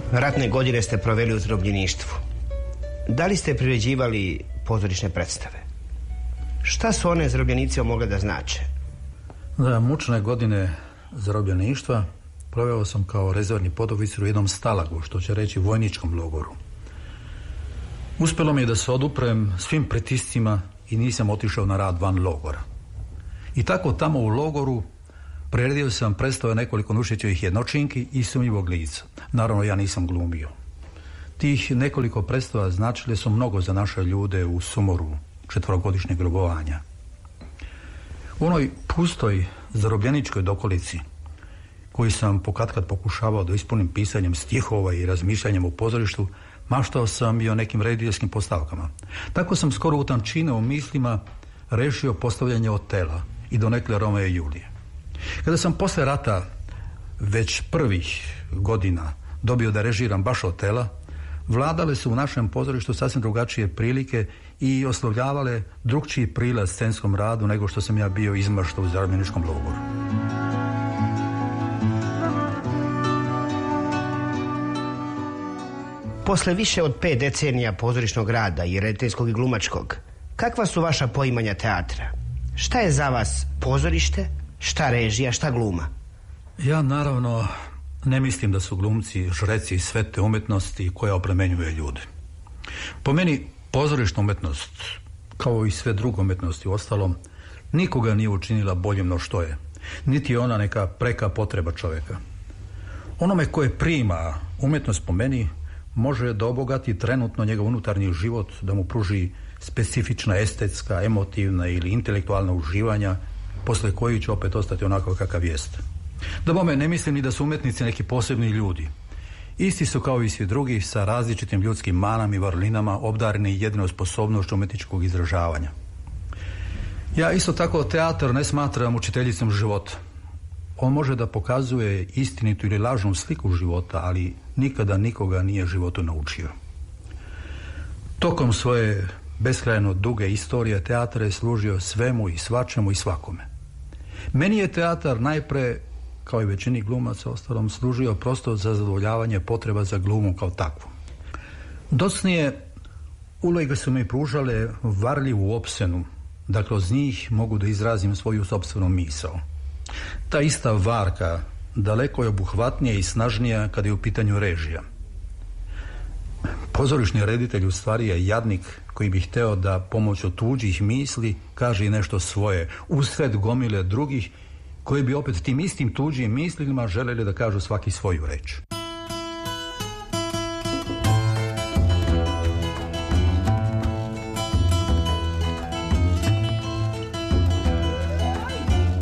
Ratne godine ste proveli u zarobljeništvu. Da li ste priređivali pozorišne predstave? Šta su one zarobljenicima mogle da znače? Da, mučne godine zarobljeništva proveo sam kao rezervni podoficir u jednom stalagu, što će reći vojničkom logoru. Uspelo mi je da se oduprem svim pritiscima i nisam otišao na rad van logora. I tako tamo u logoru priredio sam predstave nekoliko Nušićevih jednočinki i Sumnjivog lica. Naravno, ja nisam glumio. Tih nekoliko predstava značile su mnogo za naše ljude u sumoru 4-godišnjeg robovanja. U onoj pustoj zarobljeničkoj dokolici, koju sam pokatkad pokušavao da ispunim pisanjem stihova i razmišljanjem u pozorištu, maštao sam i o nekim rediteljskim postavkama. Tako sam skoro u tančine u mislima rešio postavljanje Otela i donekle Romea i Julije. Kada sam posle rata već prvih godina dobio da režiram baš Otela, vladale su u našem pozorištu sasvim drugačije prilike i oslovljavale drugčiji prilaz scenskom radu nego što sam ja bio izmaštao u zarobljeničkom logoru. Posle više od 5 decenija pozorišnog rada i rediteljskog i glumačkog, kakva su vaša poimanja teatra? Šta je za vas pozorište, šta režija, šta gluma? Ja naravno ne mislim da su glumci žreci svete umetnosti koja oplemenjuje ljude. Po meni pozorišna umetnost, kao i sve druge umetnosti u ostalom, nikoga nije učinila boljim no što je. Niti je ona neka preka potreba čovjeka. Onome koje prima umetnost po meni može da obogati trenutno njegov unutarnji život, da mu pruži specifična estetska, emotivna ili intelektualna uživanja, posle koji će opet ostati onako kakav jest. Da bome ne mislim ni da su umetnici neki posebni ljudi. Isti su kao i svi drugi sa različitim ljudskim manama i vrlinama, obdareni jedinom sposobnošću umetničkog izražavanja. Ja isto tako teatar ne smatram učiteljicom života. On može da pokazuje istinitu ili lažnu sliku života, ali nikada nikoga nije životu naučio. Tokom svoje beskrajno duge istorije teatar je služio svemu i svačemu i svakome. Meni je teatar najpre, kao i većini glumaca ostalom, služio prosto za zadovoljavanje potreba za glumom kao takvu. Docnije uloge su mi pružale varljivu opsenu, da kroz njih mogu da izrazim svoju sopstvenu misao. Ta ista varka daleko je obuhvatnija i snažnija kada je u pitanju režija. Pozorišni reditelj u stvari je jadnik koji bi hteo da pomoću tuđih misli kaže i nešto svoje, usred gomile drugih koji bi opet tim istim tuđim mislima želeli da kažu svaki svoju reč.